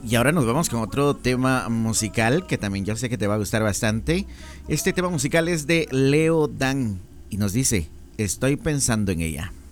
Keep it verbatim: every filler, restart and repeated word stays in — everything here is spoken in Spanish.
Y ahora nos vamos con otro tema musical que también yo sé que te va a gustar bastante. Este tema musical es de Leo Dan y nos dice, estoy pensando en ella.